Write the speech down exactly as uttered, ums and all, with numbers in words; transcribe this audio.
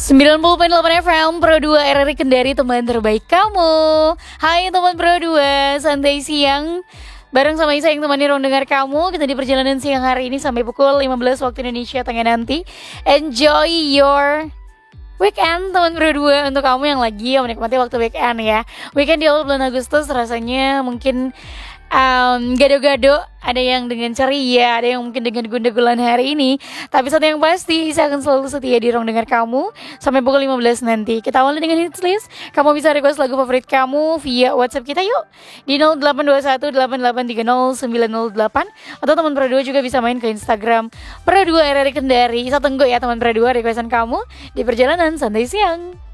sembilan puluh koma delapan F M Pro dua R R I Kendari, teman terbaik kamu. Hai teman Pro dua, santai siang bareng sama Isa yang temani ruang dengar kamu. Kita di perjalanan siang hari ini sampai pukul lima belas waktu Indonesia Tengah nanti. Enjoy your weekend teman Pro dua. Untuk kamu yang lagi menikmati waktu weekend ya. Weekend di awal bulan Agustus rasanya mungkin um, gado-gado, ada yang dengan ceria, ada yang mungkin dengan gundah-gulan hari ini. Tapi satu yang pasti, saya akan selalu setia di ruang dengar kamu sampai pukul lima belas nanti. Kita awali dengan hits list. Kamu bisa request lagu favorit kamu via WhatsApp kita yuk di nol delapan dua satu delapan delapan tiga nol sembilan nol delapan. Atau teman Pro dua juga bisa main ke Instagram Pro dua R R I Kendari. Saya tunggu ya teman Pro dua requestan kamu di perjalanan santai siang.